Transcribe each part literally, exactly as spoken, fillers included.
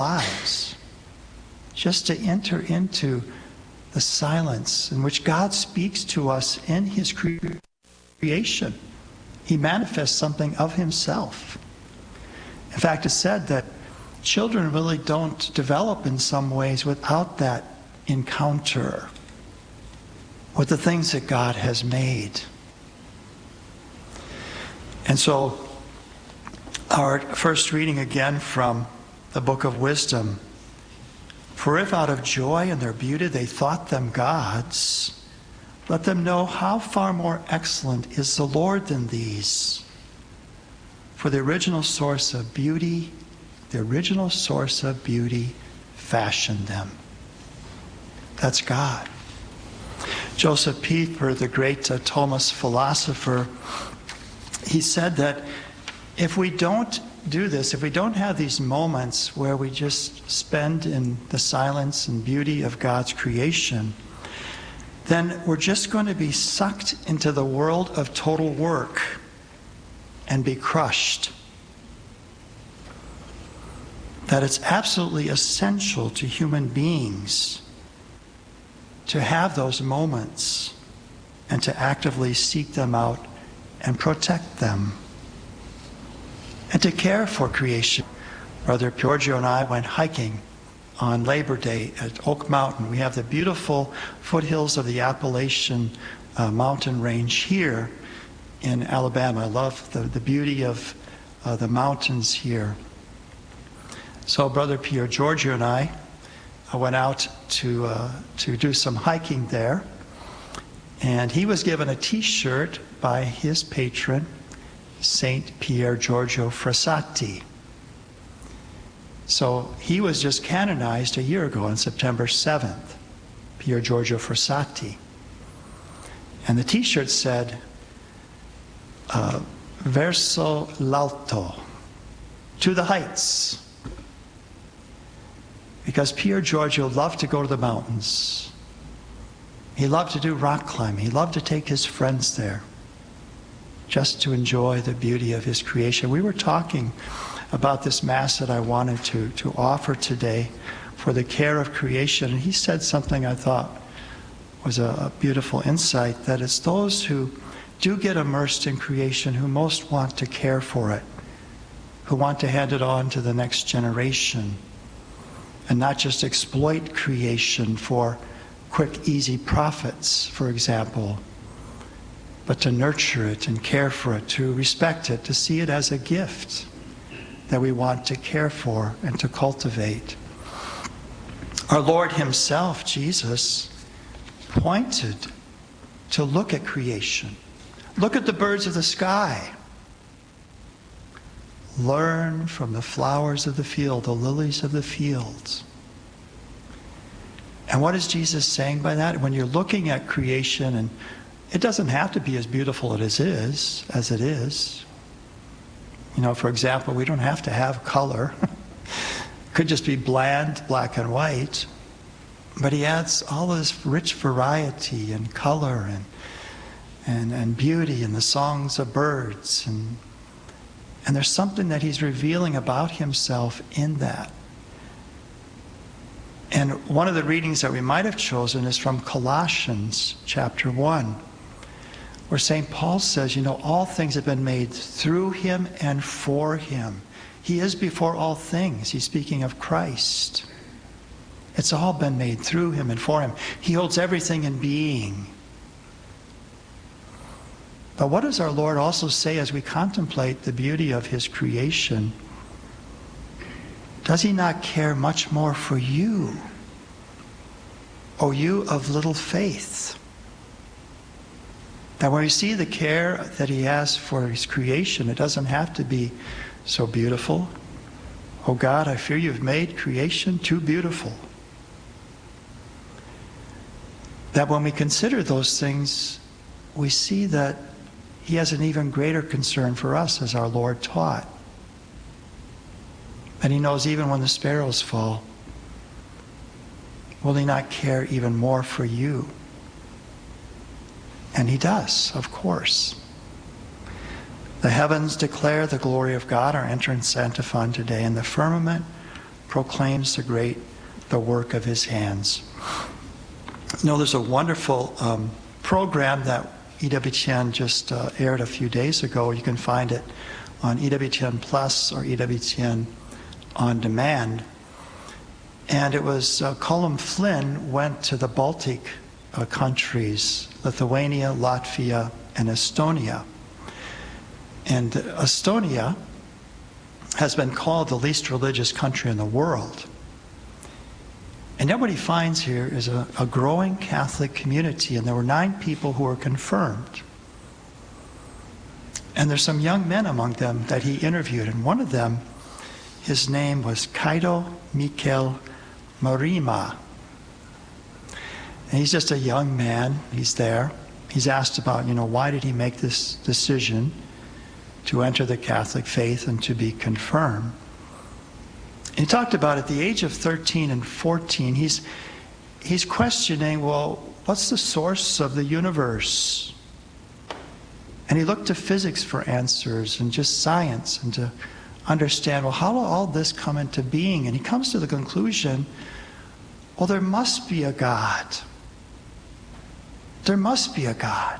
lives, just to enter into the silence in which God speaks to us in his creation. He manifests something of himself. In fact, it's said that children really don't develop in some ways without that encounter with the things that God has made. And so, our first reading again from the book of Wisdom. For if out of joy in their beauty they thought them gods, let them know how far more excellent is the Lord than these. For the original source of beauty, the original source of beauty fashioned them. That's God. Joseph Pieper, the great uh, Thomist philosopher, he said that if we don't do this, if we don't have these moments where we just spend in the silence and beauty of God's creation, then we're just going to be sucked into the world of total work and be crushed. That it's absolutely essential to human beings to have those moments and to actively seek them out and protect them and to care for creation. Brother Giorgio and I went hiking on Labor Day at Oak Mountain. We have the beautiful foothills of the Appalachian uh, mountain range here in Alabama. I love the, the beauty of uh, the mountains here. So Brother Pier Giorgio and I I went out to uh, to do some hiking there, and he was given a T-shirt by his patron, Saint Pier Giorgio Frassati. So he was just canonized a year ago on September seventh, Pier Giorgio Frassati. And the T-shirt said, uh, Verso l'alto, to the heights. Because Pier Giorgio loved to go to the mountains. He loved to do rock climbing. He loved to take his friends there just to enjoy the beauty of his creation. We were talking about this Mass that I wanted to, to offer today for the care of creation. And he said something I thought was a, a beautiful insight, that it's those who do get immersed in creation who most want to care for it, who want to hand it on to the next generation, and not just exploit creation for quick, easy profits, for example, but to nurture it and care for it, to respect it, to see it as a gift that we want to care for and to cultivate. Our Lord himself, Jesus, pointed to look at creation. Look at the birds of the sky. Learn from the flowers of the field, the lilies of the fields. And what is Jesus saying by that? When you're looking at creation, and it doesn't have to be as beautiful as it is, as it is. You know, for example, we don't have to have color. It could just be bland, black and white. But he adds all this rich variety and color and and, and beauty in the songs of birds. And And there's something that he's revealing about himself in that. And one of the readings that we might have chosen is from Colossians chapter one, where Saint Paul says, you know, all things have been made through him and for him. He is before all things. He's speaking of Christ. It's all been made through him and for him. He holds everything in being. But what does our Lord also say as we contemplate the beauty of his creation? Does he not care much more for you? O you of little faith? That when we see the care that he has for his creation, it doesn't have to be so beautiful. Oh God, I fear you've made creation too beautiful. That when we consider those things, we see that he has an even greater concern for us, as our Lord taught. And he knows even when the sparrows fall, will he not care even more for you? And he does, of course. The heavens declare the glory of God, our entrance antiphon today, and the firmament proclaims the great, the work of his hands. You know, there's a wonderful um, program that E W T N just uh, aired a few days ago. You can find it on E W T N Plus or E W T N On Demand. And it was uh, Colm Flynn went to the Baltic uh, countries, Lithuania, Latvia, and Estonia. And Estonia has been called the least religious country in the world. And yet what he finds here is a, a growing Catholic community, and there were nine people who were confirmed. And there's some young men among them that he interviewed, and one of them, his name was Kaido Mikel Marima. And he's just a young man, he's there. He's asked about, you know, why did he make this decision to enter the Catholic faith and to be confirmed. He talked about at the age of thirteen and fourteen, he's, he's questioning, well, what's the source of the universe? And he looked to physics for answers and just science and to understand, well, how will all this come into being? And he comes to the conclusion, well, there must be a God. There must be a God.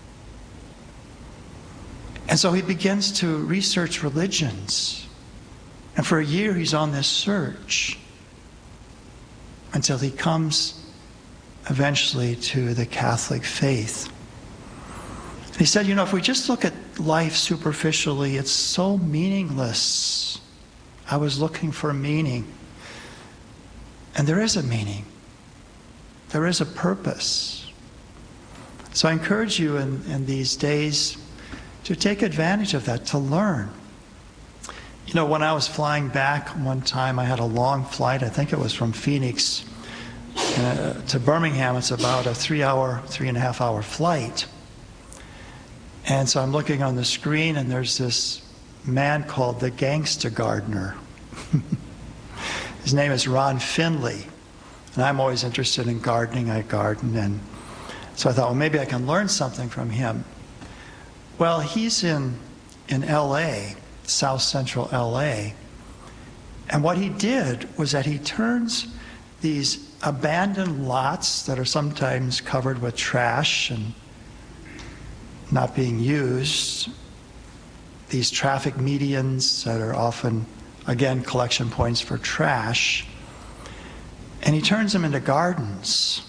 And so he begins to research religions. And for a year he's on this search until he comes eventually to the Catholic faith. And he said, you know, if we just look at life superficially, it's so meaningless. I was looking for meaning. And there is a meaning. There is a purpose. So I encourage you in, in these days to take advantage of that, to learn. You know, when I was flying back one time, I had a long flight. I think it was from Phoenix uh, to Birmingham. It's about a three-hour, three-and-a-half-hour flight. And so I'm looking on the screen, and there's this man called the Gangster Gardener. His name is Ron Finley. And I'm always interested in gardening. I garden. And so I thought, well, maybe I can learn something from him. Well, he's in, in L A, South Central L A. And what he did was that he turns these abandoned lots that are sometimes covered with trash and not being used, these traffic medians that are often, again, collection points for trash, and he turns them into gardens.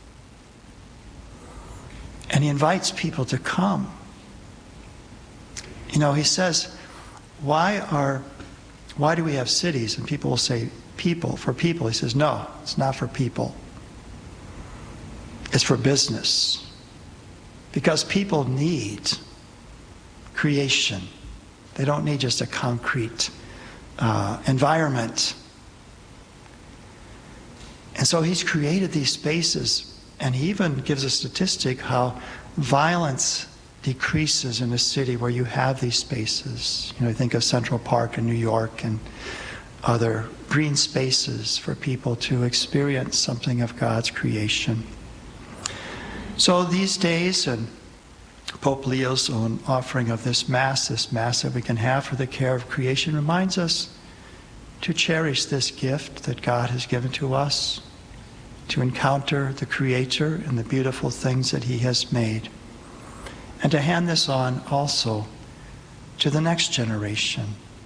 And he invites people to come. You know, he says, why are, why do we have cities? And people will say, people, for people. He says, no, it's not for people. It's for business. Because people need creation. They don't need just a concrete uh, environment. And so he's created these spaces, and he even gives a statistic how violence decreases in a city where you have these spaces. You know, think of Central Park in New York and other green spaces for people to experience something of God's creation. So these days, and Pope Leo's own offering of this Mass, this Mass that we can have for the care of creation, reminds us to cherish this gift that God has given to us, to encounter the Creator and the beautiful things that He has made, and to hand this on also to the next generation.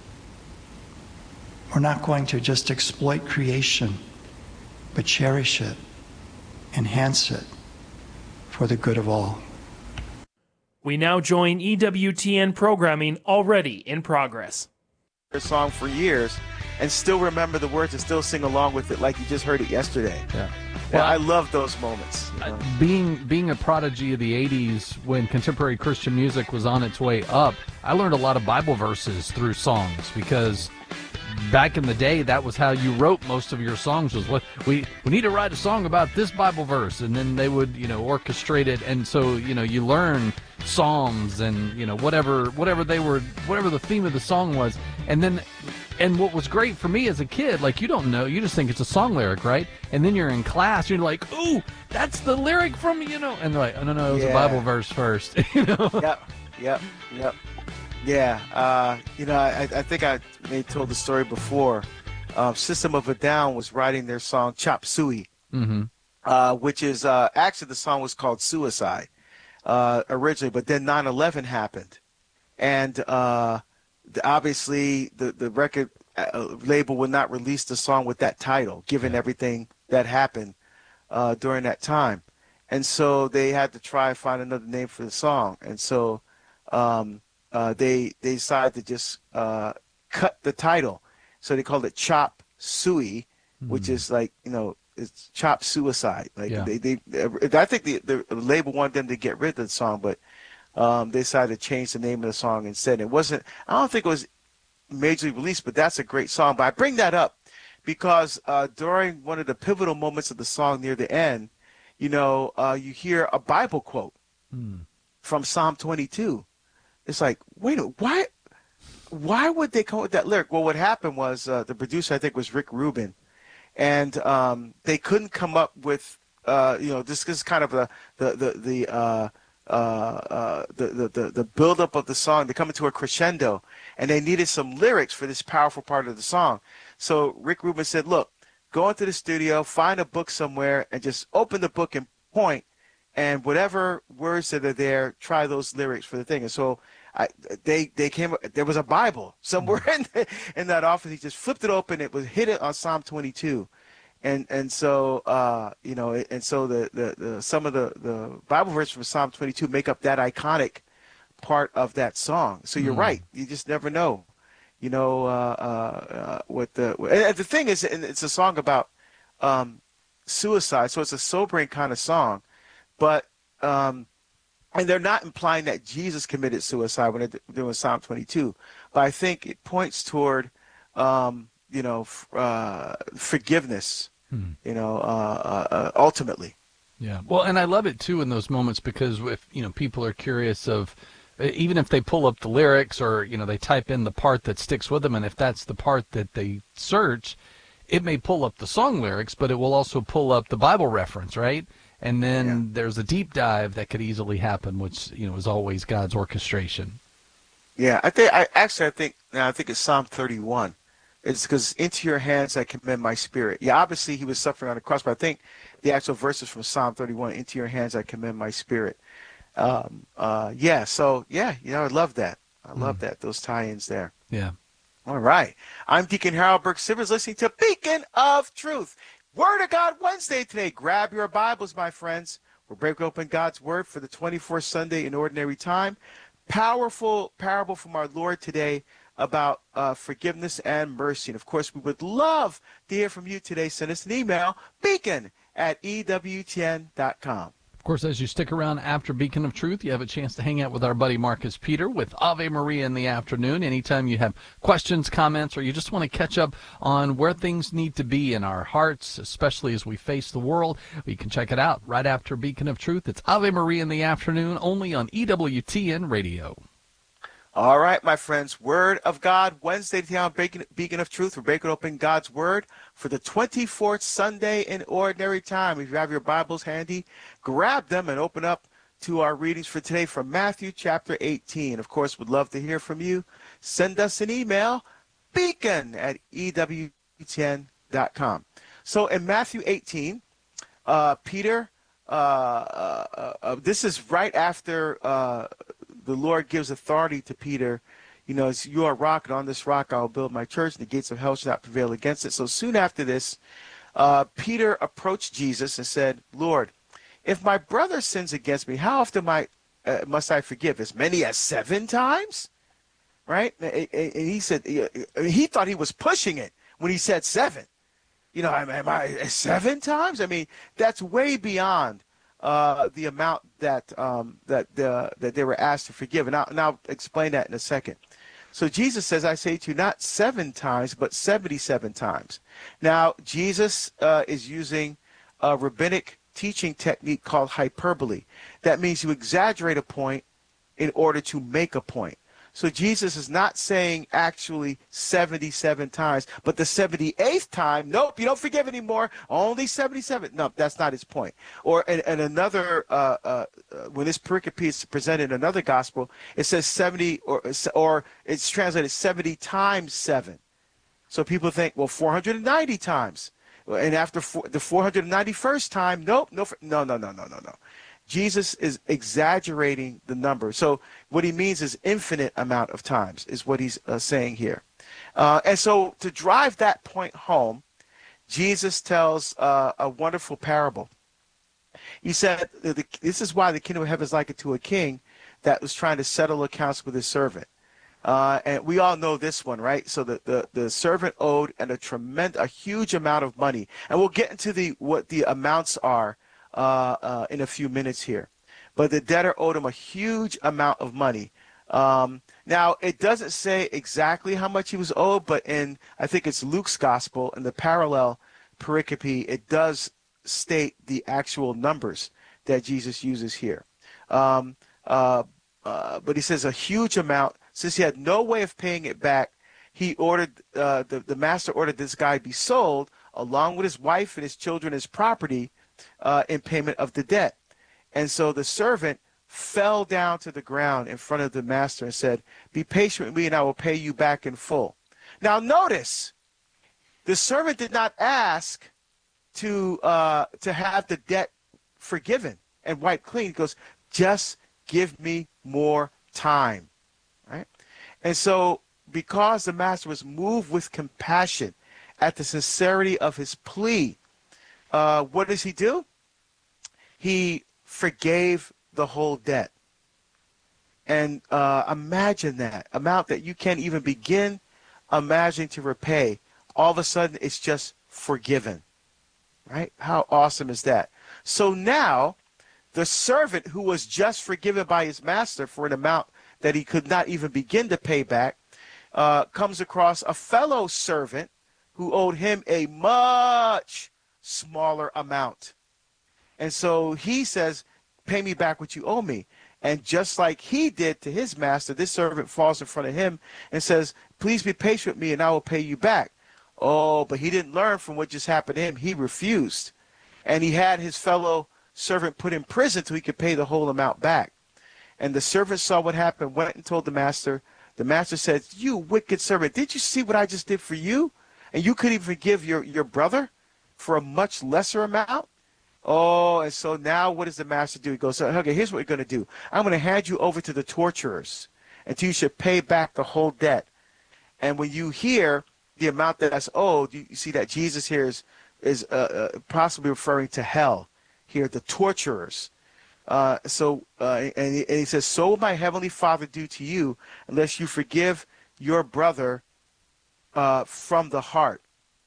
We're not going to just exploit creation, but cherish it, enhance it for the good of all. We now join E W T N programming already in progress. A song for years and still remember the words and still sing along with it like you just heard it yesterday. Yeah. Well, Well, I love those moments. You know? Uh, being being a prodigy of the eighties when contemporary Christian music was on its way up, I learned a lot of Bible verses through songs because back in the day, that was how you wrote most of your songs. Was what we we need to write a song about this Bible verse, and then they would you know orchestrate it, and so you know you learn psalms and you know whatever whatever they were whatever the theme of the song was, and then. And what was great for me as a kid, like you don't know, you just think it's a song lyric, right? And then you're in class, you're like, ooh, that's the lyric from, you know, and they're like, oh, no, no, it was Yeah. a Bible verse first, you know? Yep, yep, yep. Yeah, uh, you know, I, I think I may have told the story before. uh, System of a Down was writing their song Chop Suey, Mm-hmm. uh, which is uh, actually the song was called Suicide uh, originally, but then nine eleven happened. And uh, the, obviously the, the record uh, label would not release the song with that title, given Yeah. everything that happened uh, during that time. And so they had to try and find another name for the song. And so um, uh, they, they decided to just uh, cut the title. So they called it Chop Suey, which Mm. is like, you know, it's Chop Suicide. Like Yeah. they, they, I think the, the label wanted them to get rid of the song, but um, they decided to change the name of the song instead. It wasn't, I don't think it was majorly released, but that's a great song. But I bring that up because uh, during one of the pivotal moments of the song near the end, you know, uh, you hear a Bible quote Mm. from Psalm twenty-two. It's like, wait, a- why, why would they come up with that lyric? Well, what happened was uh, the producer, I think, was Rick Rubin, and um, they couldn't come up with, uh, you know, this is kind of the the the the. Uh, uh, uh, the, the, the, the buildup of the song. They come into a crescendo, and they needed some lyrics for this powerful part of the song. So Rick Rubin said, look, go into the studio, find a book somewhere, and just open the book and point, and whatever words that are there, try those lyrics for the thing. And so I, they they came. There was a Bible somewhere in the, in that office. He just flipped it open. It was hit it on Psalm twenty-two. And and so uh, you know, and so the, the, the some of the, the Bible verses from Psalm twenty-two make up that iconic part of that song. So you're Mm. right. You just never know, you know, uh, uh, uh, what the and the thing is, and it's a song about um, suicide. So it's a sobering kind of song, but um, and they're not implying that Jesus committed suicide when they're doing Psalm twenty-two, but I think it points toward um, you know f- uh, forgiveness. Hmm. You know, uh, uh, ultimately. Yeah. Well, and I love it too in those moments because if, you know, people are curious of, even if they pull up the lyrics or, you know, they type in the part that sticks with them, and if that's the part that they search, it may pull up the song lyrics, but it will also pull up the Bible reference, right? And then Yeah. there's a deep dive that could easily happen, which, you know, is always God's orchestration. Yeah, I think I actually I think now I think it's Psalm thirty-one. It's because into your hands I commend my spirit. Yeah, obviously he was suffering on the cross, but I think the actual verses from Psalm thirty-one, into your hands I commend my spirit. Um, uh, yeah, so yeah, you know, I love that. I love Mm. that, those tie-ins there. Yeah. All right. I'm Deacon Harold Burke Sivers listening to Beacon of Truth. Word of God Wednesday today. Grab your Bibles, my friends. We're breaking open God's Word for the twenty-fourth Sunday in Ordinary Time. Powerful parable from our Lord today about uh, forgiveness and mercy. And, of course, we would love to hear from you today. Send us an email, beacon at E W T N dot com. Of course, as you stick around after Beacon of Truth, you have a chance to hang out with our buddy Marcus Peter with Ave Maria in the afternoon. Anytime you have questions, comments, or you just want to catch up on where things need to be in our hearts, especially as we face the world, you can check it out right after Beacon of Truth. It's Ave Maria in the afternoon, only on E W T N Radio. All right, my friends, Word of God, Wednesday today on Beacon, Beacon of Truth. We're breaking open God's Word for the twenty-fourth Sunday in Ordinary Time. If you have your Bibles handy, grab them and open up to our readings for today from Matthew chapter eighteen. Of course, we'd love to hear from you. Send us an email, beacon at E W T N dot com. So in Matthew eighteen, uh, Peter, uh, uh, uh, this is right after uh, the Lord gives authority to Peter. You know, it's, you are a rock, and on this rock I will build my church, and the gates of hell shall not prevail against it. So soon after this, uh, Peter approached Jesus and said, Lord, if my brother sins against me, how often might, uh, must I forgive? As many as seven times? Right? And he said, he thought he was pushing it when he said seven. You know, am I seven times? I mean, that's way beyond uh, the amount that um, that uh, that they were asked to forgive. And I'll, and I'll explain that in a second. So Jesus says, I say to you, not seven times, but seventy-seven times. Now, Jesus uh, is using a rabbinic teaching technique called hyperbole. That means you exaggerate a point in order to make a point. So Jesus is not saying actually seventy-seven times, but the seventy-eighth time, nope, you don't forgive anymore, only seventy-seven. No, that's not his point. Or in, in another, uh, uh, when this pericope is presented in another gospel, it says seventy, or or it's translated seventy times seven. So people think, well, four hundred ninety times. And after four, the four hundred ninety-first time, nope, no, no, no, no, no, no, no. Jesus is exaggerating the number. So what he means is infinite amount of times is what he's uh, saying here. Uh, and so to drive that point home, Jesus tells uh, a wonderful parable. He said, this is why the kingdom of heaven is likened to a king that was trying to settle accounts with his servant. Uh, and we all know this one, right? So the, the, the servant owed and a tremendous, a huge amount of money. And we'll get into the what the amounts are uh, uh, in a few minutes here. But the debtor owed him a huge amount of money. Um, now, it doesn't say exactly how much he was owed, but in, I think it's Luke's gospel, in the parallel pericope, it does state the actual numbers that Jesus uses here. Um, uh, uh, but he says a huge amount. Since he had no way of paying it back, he ordered uh, the, the master ordered this guy be sold along with his wife and his children, his property, uh, in payment of the debt. And so the servant fell down to the ground in front of the master and said, "Be patient with me and I will pay you back in full." Now notice, the servant did not ask to uh, to have the debt forgiven and wiped clean. He goes, "Just give me more time." Right? And so because the master was moved with compassion at the sincerity of his plea, uh, what does he do? He forgave the whole debt. And uh, imagine that amount that you can't even begin imagining to repay. All of a sudden, it's just forgiven. Right? How awesome is that? So now, the servant who was just forgiven by his master for an amount that he could not even begin to pay back, uh, comes across a fellow servant who owed him a much smaller amount. And so he says, "Pay me back what you owe me." And just like he did to his master, this servant falls in front of him and says, "Please be patient with me and I will pay you back." Oh, but he didn't learn from what just happened to him. He refused. And he had his fellow servant put in prison till he could pay the whole amount back. And the servant saw what happened, went and told the master. The master said, "You wicked servant, did you see what I just did for you? And you couldn't even forgive your, your brother for a much lesser amount?" Oh, and so now what does the master do? He goes, "Okay, here's what we're going to do. I'm going to hand you over to the torturers until you should pay back the whole debt." And when you hear the amount that's owed, you, you see that Jesus here is, is uh, uh, possibly referring to hell here, the torturers. Uh, so, uh, and, he, and he says, "So will my heavenly Father do to you unless you forgive your brother uh, from the heart."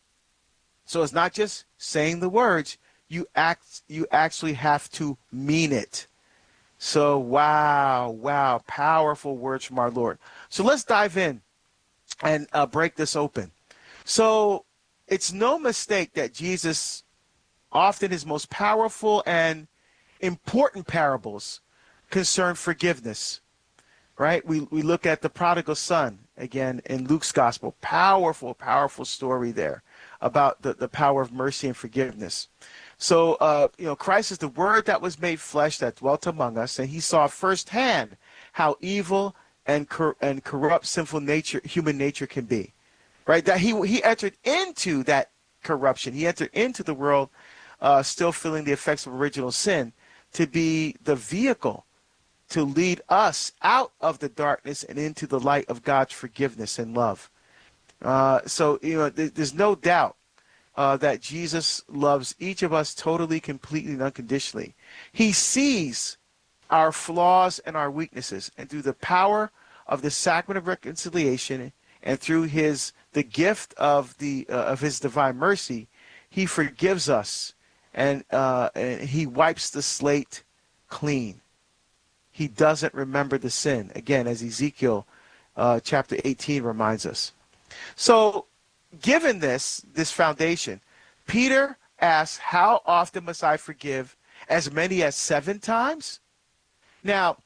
So it's not just saying the words, you act, you actually have to mean it. So, wow, wow, powerful words from our Lord. So let's dive in and uh, break this open. So it's no mistake that Jesus, often his most powerful and important parables, concern forgiveness, right? We we look at the prodigal son, again, in Luke's gospel. Powerful, powerful story there about the, the power of mercy and forgiveness. So, uh, you know, Christ is the Word that was made flesh that dwelt among us, and he saw firsthand how evil and cor- and corrupt, sinful nature, human nature can be, right? That he he entered into that corruption. He entered into the world uh, still feeling the effects of original sin, to be the vehicle to lead us out of the darkness and into the light of God's forgiveness and love. Uh, so, you know, th- there's no doubt uh, that Jesus loves each of us totally, completely, and unconditionally. He sees our flaws and our weaknesses, and through the power of the sacrament of reconciliation and through his the gift of the uh, of his divine mercy, he forgives us. And, uh, and he wipes the slate clean. He doesn't remember the sin. Again, as Ezekiel uh, chapter eighteen reminds us. So, given this, this foundation, Peter asks, "How often must I forgive? As many as seven times?" Now,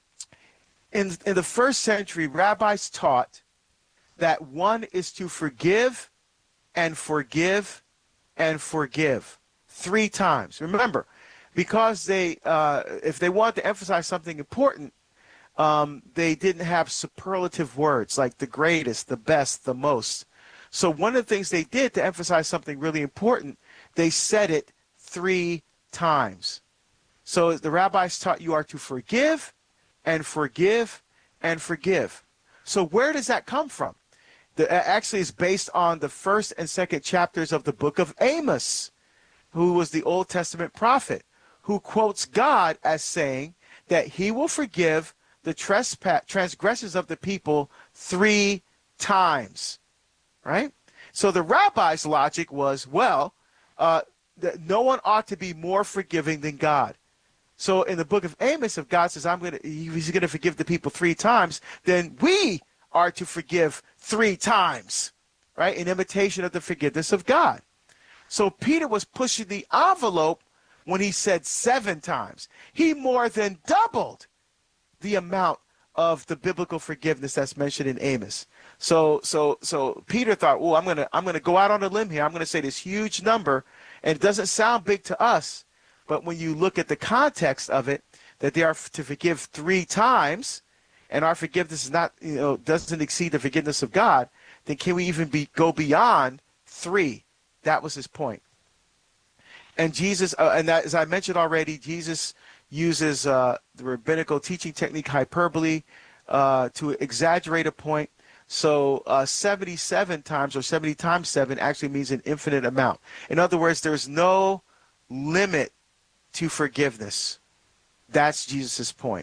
in, in the first century, rabbis taught that one is to forgive and forgive and forgive. Three times. Remember, because they, uh, if they wanted to emphasize something important, um, they didn't have superlative words like the greatest, the best, the most. So one of the things they did to emphasize something really important, they said it three times. So the rabbis taught you are to forgive and forgive and forgive. So where does that come from? The, actually, it's based on the first and second chapters of the book of Amos, who was the Old Testament prophet, who quotes God as saying that he will forgive the trespass, transgressions of the people three times, right? So the rabbi's logic was, well, uh, that no one ought to be more forgiving than God. So in the book of Amos, if God says, I'm going to, he's going to forgive the people three times, then we are to forgive three times, right? In imitation of the forgiveness of God. So Peter was pushing the envelope when he said seven times. He more than doubled the amount of the biblical forgiveness that's mentioned in Amos. So so so Peter thought, oh, I'm gonna I'm gonna go out on a limb here. I'm gonna say this huge number, and it doesn't sound big to us, but when you look at the context of it, that they are to forgive three times, and our forgiveness is not, you know, doesn't exceed the forgiveness of God, then can we even be go beyond three? That was his point. And Jesus, uh, and that, as I mentioned already, Jesus uses uh, the rabbinical teaching technique hyperbole uh, to exaggerate a point. So uh, seventy-seven times or seventy times seven actually means an infinite amount. In other words, there's no limit to forgiveness. That's Jesus' point.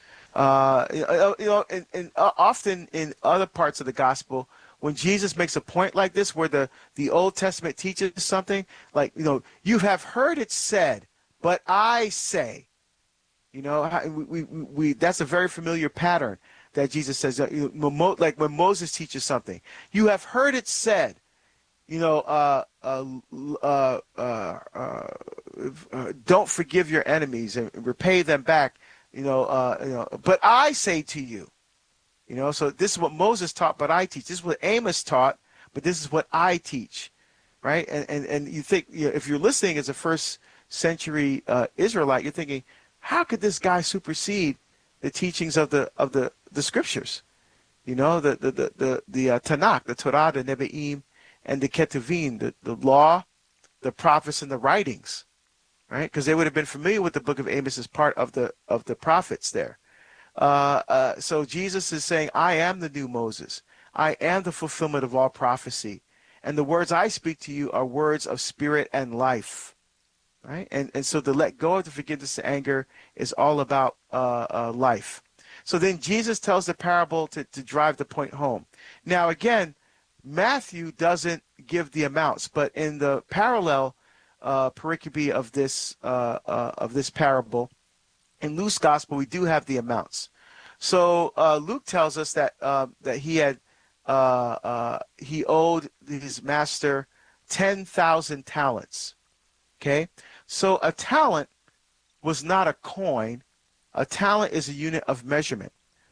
Uh, you know, and, and often in other parts of the gospel, when Jesus makes a point like this, where the, the Old Testament teaches something, like, you know, you have heard it said, but I say, you know, we, we, we that's a very familiar pattern that Jesus says, like when Moses teaches something, you have heard it said, you know, uh, uh, uh, uh, uh, uh, don't forgive your enemies and repay them back, you know, uh, you know, but I say to you. You know, so this is what Moses taught, but I teach. This is what Amos taught, but this is what I teach, right? And and, and you think, you know, if you're listening as a first century uh, Israelite, you're thinking, how could this guy supersede the teachings of the of the, the scriptures? You know, the the the the, the uh, Tanakh, the Torah, the Nevi'im, and the Ketuvim, the, the law, the prophets, and the writings, right? Because they would have been familiar with the book of Amos as part of the of the prophets there. Uh, uh, so Jesus is saying, I am the new Moses. I am the fulfillment of all prophecy. And the words I speak to you are words of spirit and life. Right? And, and so to let go of the forgiveness and anger is all about uh, uh, life. So then Jesus tells the parable to, to drive the point home. Now, again, Matthew doesn't give the amounts, but in the parallel uh, pericope of this, uh, uh, of this parable, in Luke's gospel, we do have the amounts. So uh, Luke tells us that uh, that he had uh, uh, he owed his master ten thousand talents. Okay, so a talent was not a coin. A talent is a unit of measurement.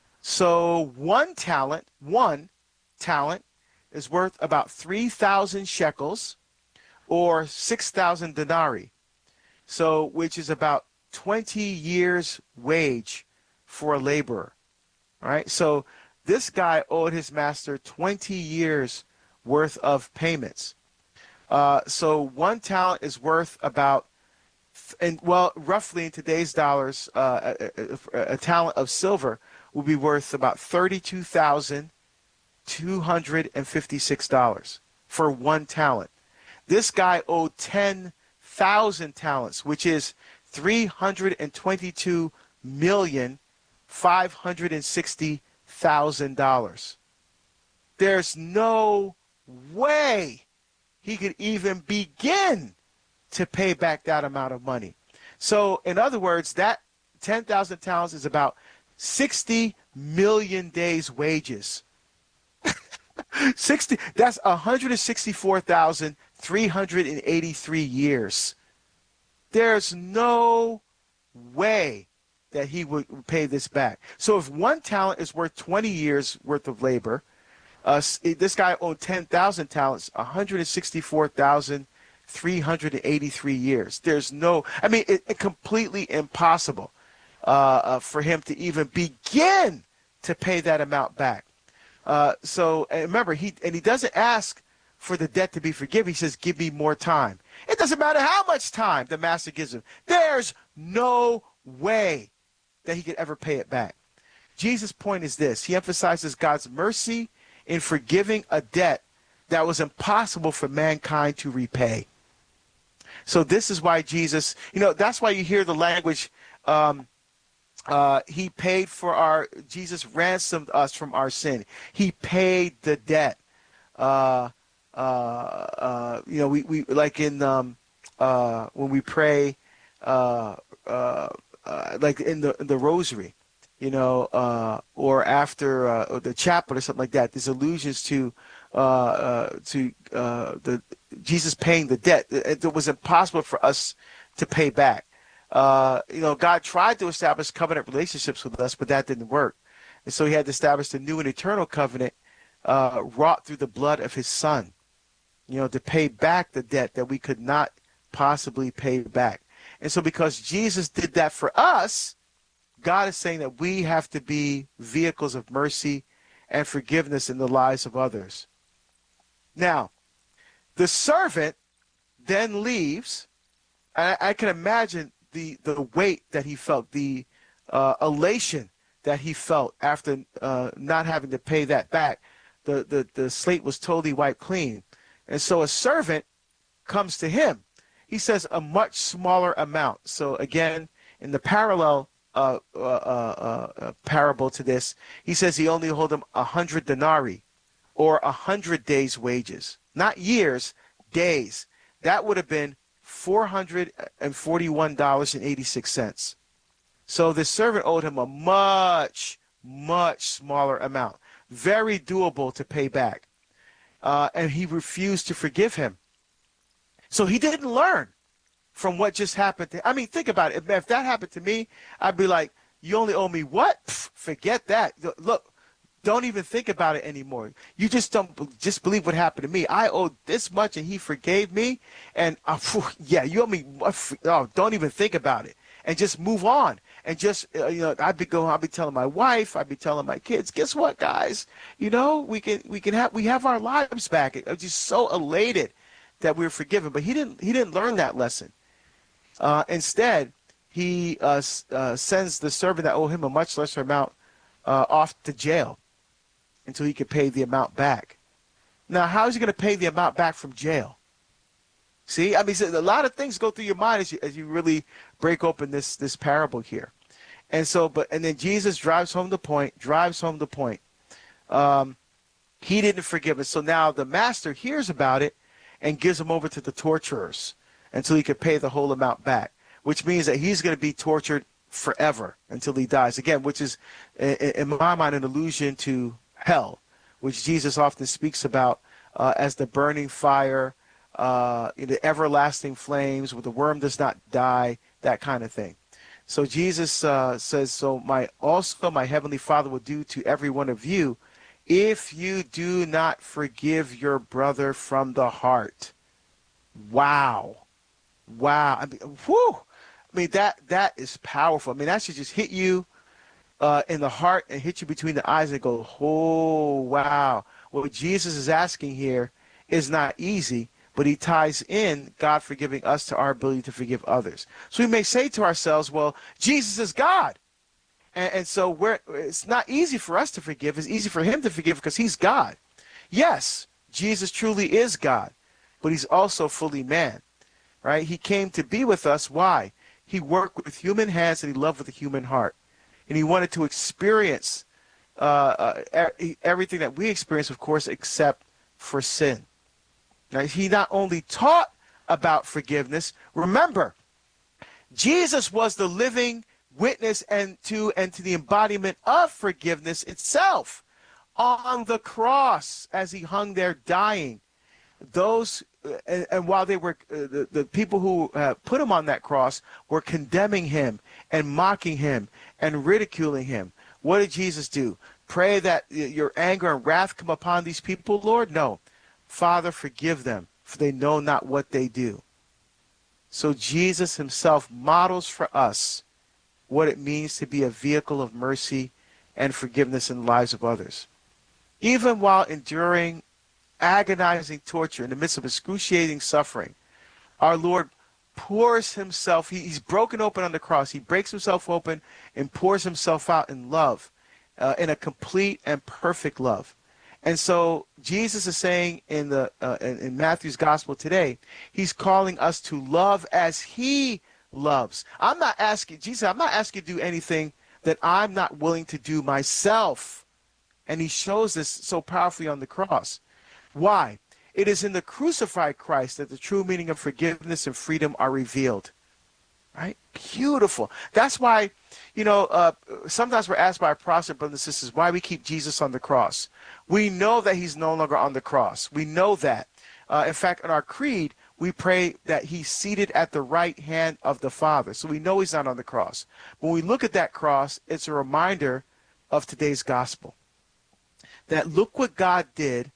So one talent, one talent, is worth about three thousand shekels, or six thousand denarii. So, which is about twenty years wage for a laborer, right? So this guy owed his master twenty years worth of payments. Uh, so one talent is worth about, and well, roughly in today's dollars, uh, a, a, a talent of silver will be worth about thirty-two thousand two hundred fifty-six dollars for one talent. This guy owed ten thousand talents, which is three hundred twenty-two million five hundred sixty thousand dollars. There's no way he could even begin to pay back that amount of money. So, in other words, that ten thousand talents is about sixty million days' wages. sixty, that's one hundred sixty-four thousand three hundred eighty-three years. There's no way that he would pay this back. So if one talent is worth twenty years worth of labor, uh, this guy owed ten thousand talents, one hundred sixty-four thousand three hundred eighty-three years. There's no, I mean, it, it completely impossible uh, uh, for him to even begin to pay that amount back. Uh, so and remember, he and he doesn't ask for the debt to be forgiven. He says, give me more time. It doesn't matter how much time the master gives him. There's no way that he could ever pay it back. Jesus' point is this. He emphasizes God's mercy in forgiving a debt that was impossible for mankind to repay. So this is why Jesus, you know, that's why you hear the language, um, uh, he paid for our, Jesus ransomed us from our sin. He paid the debt. Uh, uh, uh, you know, we, we like in, um, uh, when we pray, uh, uh, uh, like in the, in the rosary, you know, uh, or after uh, the chapel or something like that, there's allusions to, uh, uh, to uh, the Jesus paying the debt. It, it was impossible for us to pay back. Uh, you know, God tried to establish covenant relationships with us, but that didn't work. And so he had to establish a new and eternal covenant uh, wrought through the blood of his son, you know, to pay back the debt that we could not possibly pay back. And so because Jesus did that for us, God is saying that we have to be vehicles of mercy and forgiveness in the lives of others. Now, the servant then leaves. I, I can imagine the, the weight that he felt, the uh, elation that he felt after uh, not having to pay that back. The, the, the slate was totally wiped clean. And so a servant comes to him. He says a much smaller amount. So again, in the parallel uh, uh, uh, uh, parable to this, he says he only owed him a hundred denarii, or a hundred days' wages. Not years, days. That would have been four hundred forty-one dollars and eighty-six cents. So the servant owed him a much, much smaller amount. Very doable to pay back. Uh, and he refused to forgive him. So he didn't learn from what just happened to him. I mean, think about it. If, if that happened to me, I'd be like, you only owe me what? Pff, forget that. Look, don't even think about it anymore. You just don't just believe what happened to me. I owed this much and he forgave me. And uh, yeah, you owe me. Oh, don't even think about it. And just move on. And just, uh, you know, I'd be going, I'd be telling my wife, I'd be telling my kids, guess what, guys? You know, we can, we can have, we have our lives back. I was just so elated that we were forgiven. But he didn't, he didn't learn that lesson. Uh, instead, he uh, uh, sends the servant that owed him a much lesser amount uh, off to jail until he could pay the amount back. Now, how is he going to pay the amount back from jail? See, I mean, so a lot of things go through your mind as you, as you really break open this, this parable here. And so, but, and then Jesus drives home the point, drives home the point. Um, he didn't forgive us. So now the master hears about it and gives him over to the torturers until he could pay the whole amount back, which means that he's going to be tortured forever until he dies. Again, which is, in my mind, an allusion to hell, which Jesus often speaks about uh, as the burning fire, uh, in the everlasting flames, where the worm does not die, that kind of thing. So Jesus uh, says, so my also my heavenly Father will do to every one of you if you do not forgive your brother from the heart. Wow. Wow. I mean, whew. I mean, that that is powerful. I mean, that should just hit you uh, in the heart and hit you between the eyes and go, oh, wow. What Jesus is asking here is not easy, but he ties in God forgiving us to our ability to forgive others. So we may say to ourselves, well, Jesus is God. And, and so we're, it's not easy for us to forgive. It's easy for him to forgive because he's God. Yes, Jesus truly is God, but he's also fully man, right? He came to be with us. Why? He worked with human hands and he loved with a human heart. And he wanted to experience uh, uh, everything that we experience, of course, except for sin. Now, he not only taught about forgiveness, remember, Jesus was the living witness and to and to the embodiment of forgiveness itself on the cross as he hung there dying. Those and, and while they were uh, the, the people who uh, put him on that cross were condemning him and mocking him and ridiculing him. What did Jesus do? Pray that your anger and wrath come upon these people, Lord? No. Father, forgive them, for they know not what they do. So Jesus himself models for us what it means to be a vehicle of mercy and forgiveness in the lives of others. Even while enduring agonizing torture, in the midst of excruciating suffering, our Lord pours himself, he, he's broken open on the cross. He breaks himself open and pours himself out in love, uh, in a complete and perfect love. And so Jesus is saying in the uh, in, in Matthew's gospel today, he's calling us to love as he loves. I'm not asking, Jesus, I'm not asking you to do anything that I'm not willing to do myself. And he shows this so powerfully on the cross. Why? It is in the crucified Christ that the true meaning of forgiveness and freedom are revealed. Right? Beautiful. That's why, you know, uh, sometimes we're asked by our Protestant brothers and sisters why we keep Jesus on the cross. We know that he's no longer on the cross. We know that. Uh, in fact, in our creed, we pray that he's seated at the right hand of the Father. So we know he's not on the cross. When we look at that cross, it's a reminder of today's gospel. That look what God did,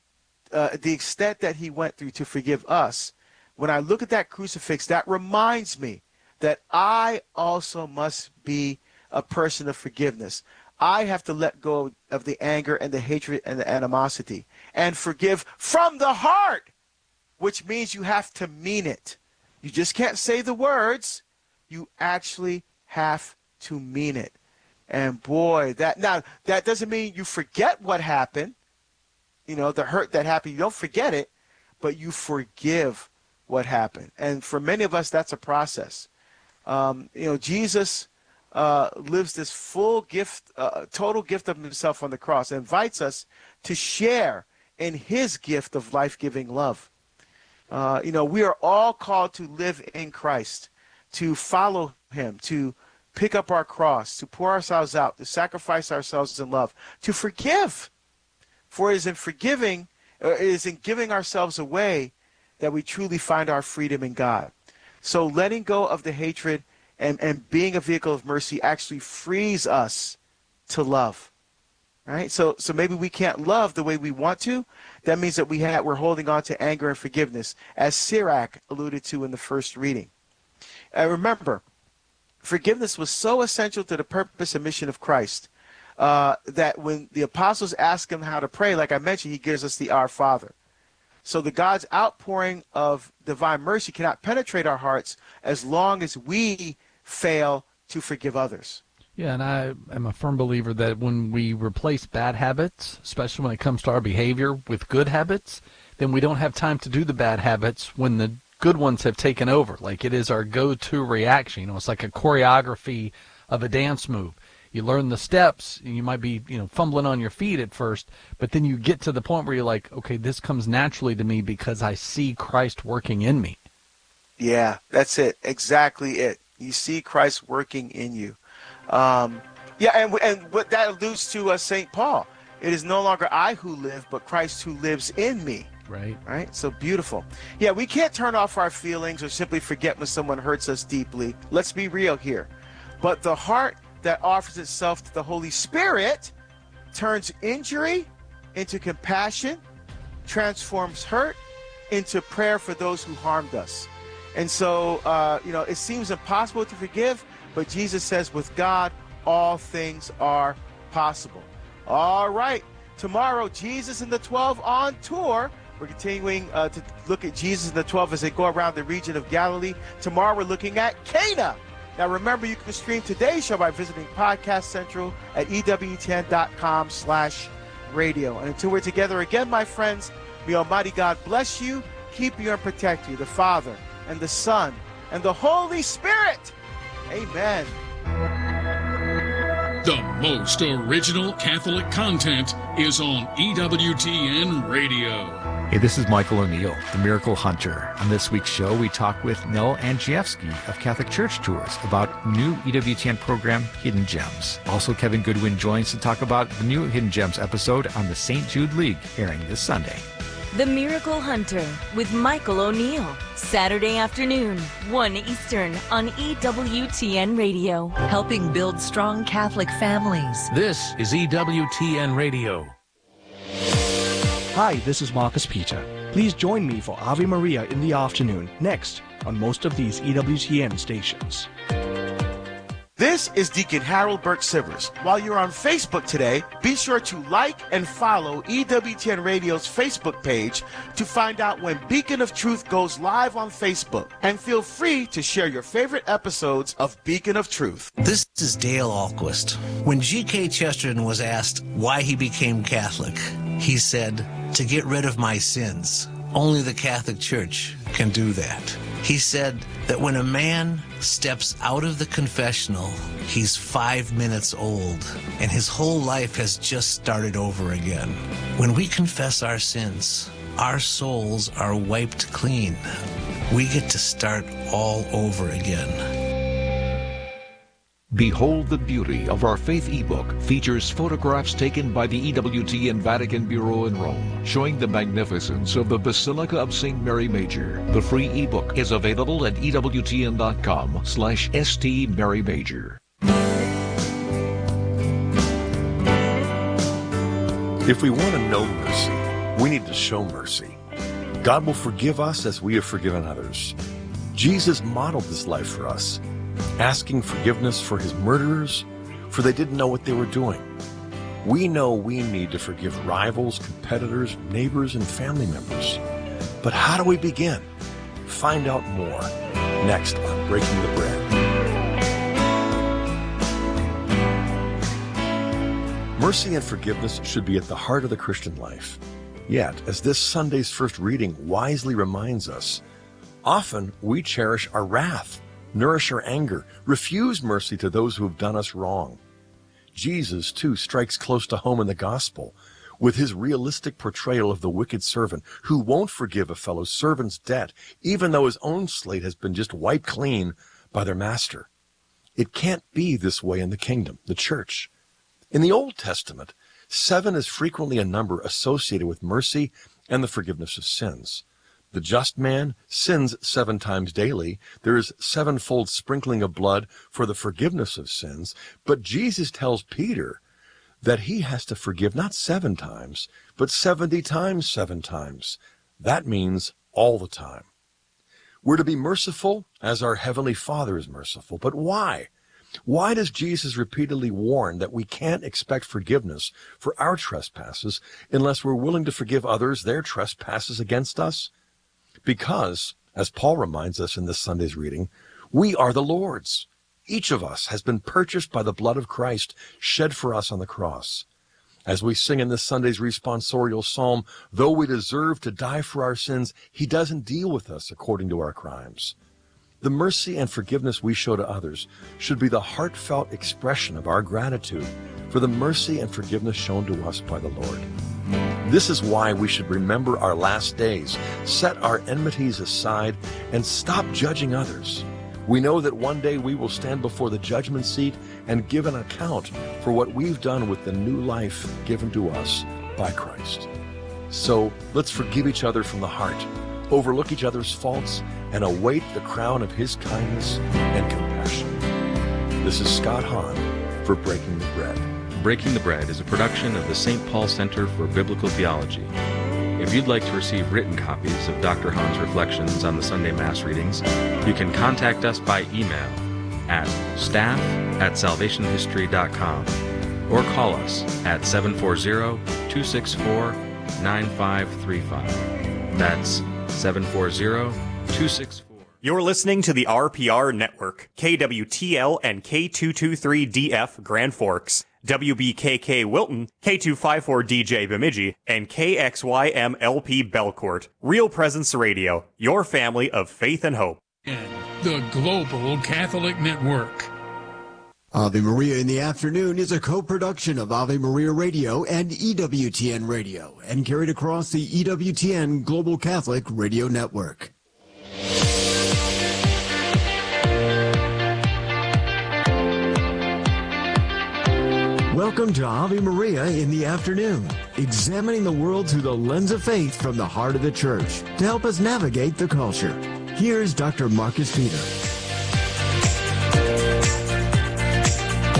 uh, the extent that he went through to forgive us. When I look at that crucifix, that reminds me that I also must be a person of forgiveness. I have to let go of the anger and the hatred and the animosity and forgive from the heart, which means you have to mean it. You just can't say the words. You actually have to mean it. And boy, that now that doesn't mean you forget what happened, you know, the hurt that happened. You don't forget it, but you forgive what happened. And for many of us, that's a process. Um, you know, Jesus uh, lives this full gift, uh, total gift of himself on the cross, and invites us to share in his gift of life-giving love. Uh, you know, we are all called to live in Christ, to follow him, to pick up our cross, to pour ourselves out, to sacrifice ourselves in love, to forgive. For it is in forgiving, uh, it is in giving ourselves away that we truly find our freedom in God. So letting go of the hatred and, and being a vehicle of mercy actually frees us to love. Right? So so maybe we can't love the way we want to. That means that we have, we're holding on to anger and forgiveness, as Sirach alluded to in the first reading. And remember, forgiveness was so essential to the purpose and mission of Christ uh, that when the apostles ask him how to pray, like I mentioned, he gives us the Our Father. So the God's outpouring of divine mercy cannot penetrate our hearts as long as we fail to forgive others. Yeah, and I am a firm believer that when we replace bad habits, especially when it comes to our behavior, with good habits, then we don't have time to do the bad habits when the good ones have taken over. Like it is our go-to reaction. You know, it's like a choreography of a dance move. You learn the steps, and you might be, you know, fumbling on your feet at first, but then you get to the point where you're like, okay, this comes naturally to me because I see Christ working in me. Yeah, that's it. Exactly it. You see Christ working in you. Um, yeah, and and what that alludes to uh, Saint Paul. It is no longer I who live, but Christ who lives in me. Right. Right? So beautiful. Yeah, we can't turn off our feelings or simply forget when someone hurts us deeply. Let's be real here. But the heart that offers itself to the Holy Spirit turns injury into compassion, transforms hurt into prayer for those who harmed us. And so, uh, you know, it seems impossible to forgive, but Jesus says with God, all things are possible. All right. Tomorrow, Jesus and the twelve on tour. We're continuing uh, to look at Jesus and the twelve as they go around the region of Galilee. Tomorrow, we're looking at Cana. Now, remember, you can stream today's show by visiting Podcast Central at E W T N dot com slash radio. And until we're together again, my friends, may Almighty God bless you, keep you, and protect you, the Father and the Son and the Holy Spirit. Amen. The most original Catholic content is on E W T N Radio. Hey, this is Michael O'Neill, the Miracle Hunter. On this week's show, we talk with Nell Andrzejewski of Catholic Church Tours about new E W T N program, Hidden Gems. Also, Kevin Goodwin joins to talk about the new Hidden Gems episode on the Saint Jude League, airing this Sunday. The Miracle Hunter with Michael O'Neill. Saturday afternoon, one Eastern on E W T N Radio. Helping build strong Catholic families. This is E W T N Radio. Hi, this is Marcus Peter. Please join me for Ave Maria in the afternoon, next on most of these E W T N stations. This is Deacon Harold Burke Sivers. While you're on Facebook today, be sure to like and follow E W T N Radio's Facebook page to find out when Beacon of Truth goes live on Facebook. And feel free to share your favorite episodes of Beacon of Truth. This is Dale Ahlquist. When G K Chesterton was asked why he became Catholic, he said, "To get rid of my sins. Only the Catholic Church can do that." He said that when a man steps out of the confessional, he's five minutes old, and his whole life has just started over again. When we confess our sins, our souls are wiped clean. We get to start all over again. Behold the Beauty of Our Faith ebook features photographs taken by the E W T N Vatican Bureau in Rome, showing the magnificence of the Basilica of Saint Mary Major. The free ebook is available at E W T N dot com slash S T Mary Major. If we want to know mercy, we need to show mercy. God will forgive us as we have forgiven others. Jesus modeled this life for us, asking forgiveness for his murderers, for they didn't know what they were doing. We know we need to forgive rivals, competitors, neighbors, and family members. But how do we begin? Find out more next on Breaking the Bread. Mercy and forgiveness should be at the heart of the Christian life. Yet, as this Sunday's first reading wisely reminds us, often we cherish our wrath, nourish our anger, refuse mercy to those who have done us wrong. Jesus, too, strikes close to home in the gospel with his realistic portrayal of the wicked servant who won't forgive a fellow servant's debt, even though his own slate has been just wiped clean by their master. It can't be this way in the kingdom, the church. In the Old Testament, seven is frequently a number associated with mercy and the forgiveness of sins. The just man sins seven times daily. There is sevenfold sprinkling of blood for the forgiveness of sins. But Jesus tells Peter that he has to forgive not seven times, but seventy times seven times. That means all the time. We're to be merciful as our Heavenly Father is merciful. But why? Why does Jesus repeatedly warn that we can't expect forgiveness for our trespasses unless we're willing to forgive others their trespasses against us? Because, as Paul reminds us in this Sunday's reading, we are the Lord's. Each of us has been purchased by the blood of Christ shed for us on the cross. As we sing in this Sunday's responsorial psalm, though we deserve to die for our sins, he doesn't deal with us according to our crimes. The mercy and forgiveness we show to others should be the heartfelt expression of our gratitude for the mercy and forgiveness shown to us by the Lord. This is why we should remember our last days, set our enmities aside, and stop judging others. We know that one day we will stand before the judgment seat and give an account for what we've done with the new life given to us by Christ. So let's forgive each other from the heart, overlook each other's faults, and await the crown of his kindness and compassion. This is Scott Hahn for Breaking the Bread. Breaking the Bread is a production of the Saint Paul Center for Biblical Theology. If you'd like to receive written copies of Doctor Hahn's reflections on the Sunday Mass readings, you can contact us by email at staff at salvation history dot com or call us at seven four zero, two six four, nine five three five. That's seven four zero, two six four. You're listening to the R P R Network, K W T L and K two twenty-three D F Grand Forks, W B K K Wilton, K two fifty-four D J Bemidji, and K X Y M L P Belcourt. Real Presence Radio, your family of faith and hope. And the Global Catholic Network. Ave Maria in the Afternoon is a co-production of Ave Maria Radio and E W T N Radio and carried across the E W T N Global Catholic Radio Network. Welcome to Ave Maria in the Afternoon, examining the world through the lens of faith from the heart of the Church to help us navigate the culture. Here's Doctor Marcus Peter.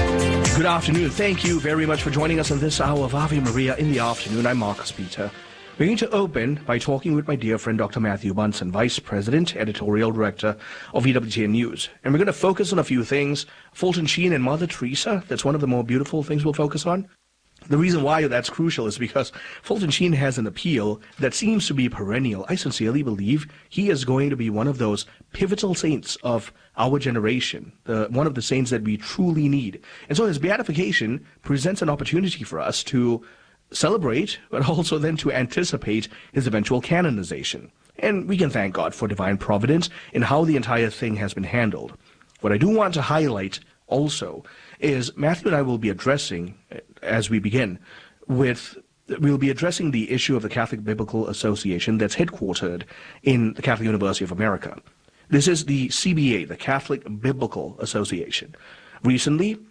Good afternoon. Thank you very much for joining us on this hour of Ave Maria in the Afternoon. I'm Marcus Peter. We're going to open by talking with my dear friend Doctor Matthew Bunson, Vice President, Editorial Director of E W T N News. And we're going to focus on a few things. Fulton Sheen and Mother Teresa, that's one of the more beautiful things we'll focus on. The reason why that's crucial is because Fulton Sheen has an appeal that seems to be perennial. I sincerely believe he is going to be one of those pivotal saints of our generation, the, one of the saints that we truly need. And so his beatification presents an opportunity for us to celebrate, but also then to anticipate his eventual canonization. And we can thank God for divine providence in how the entire thing has been handled. What I do want to highlight also is Matthew and I will be addressing, as we begin, with we'll be addressing the issue of the Catholic Biblical Association that's headquartered in the Catholic University of America. This is the C B A, the Catholic Biblical Association. Recently,